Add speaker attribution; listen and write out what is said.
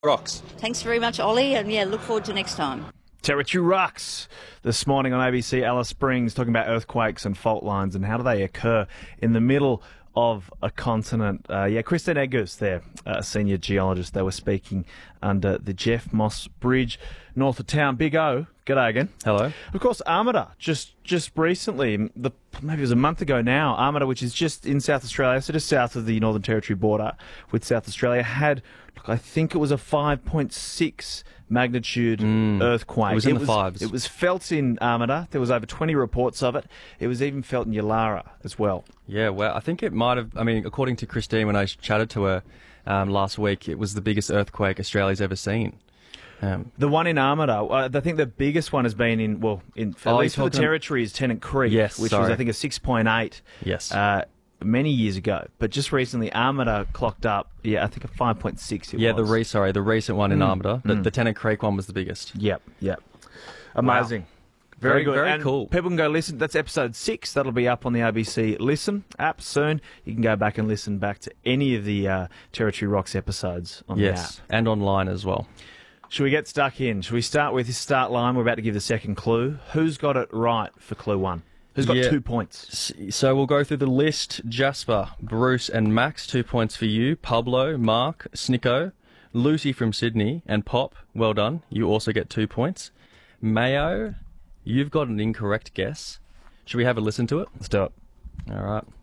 Speaker 1: Rocks.
Speaker 2: Thanks very much, Ollie, and look forward to next time.
Speaker 3: Territory Rocks this morning on ABC. Alice Springs talking about earthquakes and fault lines and how do they occur in the middle of a continent. Christine Eggers there, a senior geologist. They were speaking under the Jeff Moss Bridge north of town. Big O, g'day again.
Speaker 4: Hello.
Speaker 3: Of course, Armada, just recently, maybe it was a month ago now, Armada, which is just in South Australia, so just south of the Northern Territory border with South Australia, had, I think it was a 5.6 magnitude earthquake.
Speaker 4: It was in the fives.
Speaker 3: It was felt in Armada. There was over 20 reports of it. It was even felt in Yulara as well.
Speaker 4: Yeah, well, I think it might have, according to Christine, when I chatted to her last week, it was the biggest earthquake Australia's ever seen.
Speaker 3: The one in Armada, I think the biggest one has been at least for the Territory is Tennant Creek, which was, I think, a 6.8 many years ago. But just recently, Armada clocked up, I think a 5.6
Speaker 4: the recent one in Armada. The Tennant Creek one was the biggest.
Speaker 3: Yep. Amazing. Wow. Very good.
Speaker 4: Very cool.
Speaker 3: People can go listen. That's episode 6. That'll be up on the ABC Listen app soon. You can go back and listen back to any of the Territory Rocks episodes on the app.
Speaker 4: And online as well.
Speaker 3: Should we get stuck in? Should we start with his start line? We're about to give the second clue. Who's got it right for clue 1? Who's got 2 points?
Speaker 4: So we'll go through the list. Jasper, Bruce and Max, 2 points for you. Pablo, Mark, Snicko, Lucy from Sydney, and Pop, well done. You also get 2 points. Mayo, you've got an incorrect guess. Should we have a listen to it?
Speaker 3: Let's do it.
Speaker 4: All right.